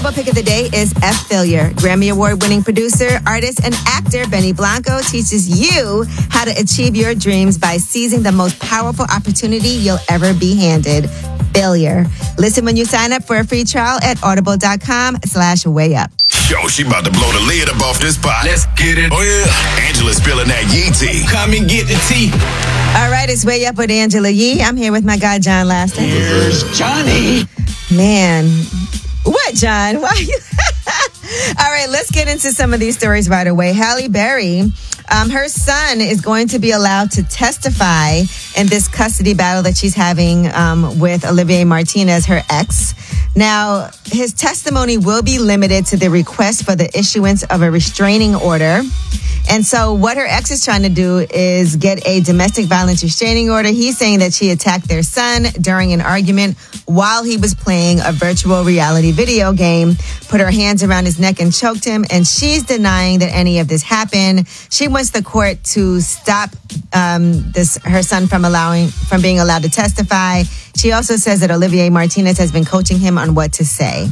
Audible pick of the day is F Failure. Grammy Award-winning producer, artist, and actor Benny Blanco teaches you how to achieve your dreams by seizing the most powerful opportunity you'll ever be handed. Failure. Listen when you sign up for a free trial at audible.com/wayup. Yo, she about to blow the lid up off this pot. Let's get it. Oh, yeah. Angela's spilling that Yee tea. Come and get the tea. All right, it's Way Up with Angela Yee. I'm here with my guy, John Laston. Here's Johnny. Man. What, John? Why you... All right, let's get into some of these stories right away. Halle Berry, her son is going to be allowed to testify in this custody battle that she's having with Olivier Martinez, her ex. Now, his testimony will be limited to the request for the issuance of a restraining order. And so what her ex is trying to do is get a domestic violence restraining order. He's saying that she attacked their son during an argument while he was playing a virtual reality video game, put her hands around his neck and choked him. And she's denying that any of this happened. She wants the court to stop her son from being allowed to testify. She also says that Olivier Martinez has been coaching him on what to say.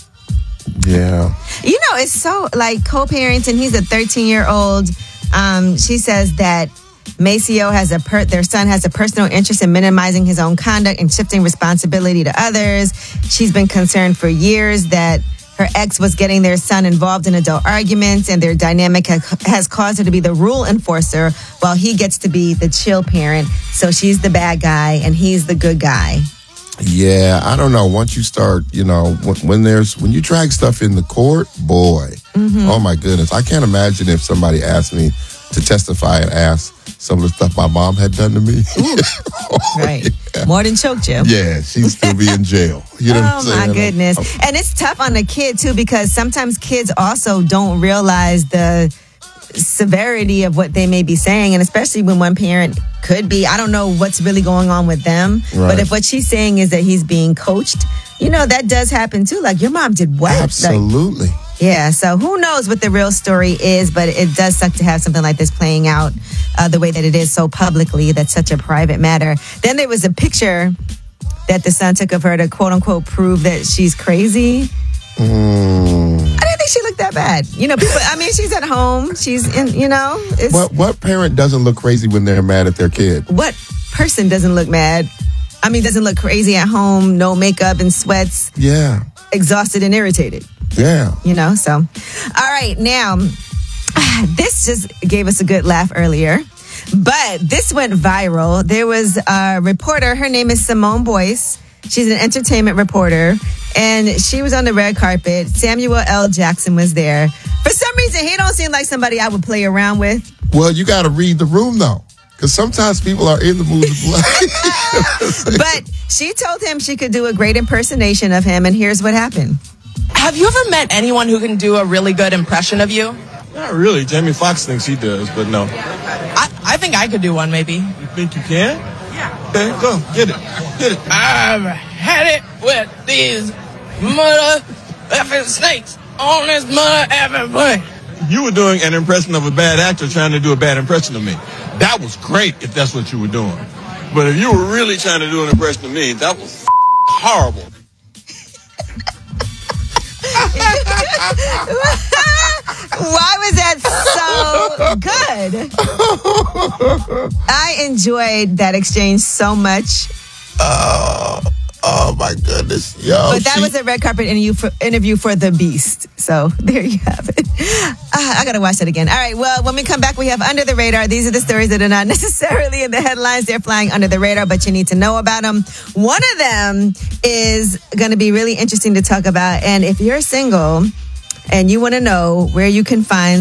Yeah. You know, it's so like co-parenting. He's a 13-year-old. She says that Maceo their son has a personal interest in minimizing his own conduct and shifting responsibility to others. She's been concerned for years that her ex was getting their son involved in adult arguments, and their dynamic has caused her to be the rule enforcer while he gets to be the chill parent. So she's the bad guy and he's the good guy. Yeah, I don't know. Once you start, when you drag stuff in the court, boy, oh my goodness. I can't imagine if somebody asked me to testify and ask some of the stuff my mom had done to me. Right. Yeah. More than choked you. Yeah, she'd still be in jail. You know what I'm saying? Oh my goodness. And it's tough on the kid too, because sometimes kids also don't realize the severity of what they may be saying, and especially when one parent could be, I don't know what's really going on with them, right. But if what she's saying is that he's being coached, that does happen too. Like, your mom did what? Absolutely. Yeah, so who knows what the real story is, but it does suck to have something like this playing out the way that it is so publicly. That's such a private matter. Then there was a picture that the son took of her to quote-unquote prove that she's crazy. I didn't think she looked that bad. People, she's at home. She's in, What parent doesn't look crazy when they're mad at their kid? What person doesn't look mad? Doesn't look crazy at home, no makeup and sweats. Yeah. Exhausted and irritated. Yeah. So. All right, now, this just gave us a good laugh earlier, but this went viral. There was a reporter. Her name is Simone Boyce. She's an entertainment reporter, and she was on the red carpet. Samuel L. Jackson was there. For some reason, he don't seem like somebody I would play around with. Well, you got to read the room, though, because sometimes people are in the mood to play. But she told him she could do a great impersonation of him, and here's what happened. Have you ever met anyone who can do a really good impression of you? Not really. Jamie Foxx thinks he does, but no. I think I could do one, maybe. You think you can? Yeah. Okay, go. Get it. I've had it with these mother effing snakes on this mother effing plane. You were doing an impression of a bad actor trying to do a bad impression of me. That was great if that's what you were doing. But if you were really trying to do an impression of me, that was horrible. Why was that so good? I enjoyed that exchange so much. Oh my goodness. Yo, but that was a red carpet interview for The Beast. So there you have it. I got to watch that again. All right. Well, when we come back, we have Under the Radar. These are the stories that are not necessarily in the headlines. They're flying under the radar, but you need to know about them. One of them is going to be really interesting to talk about. And if you're single and you want to know where you can find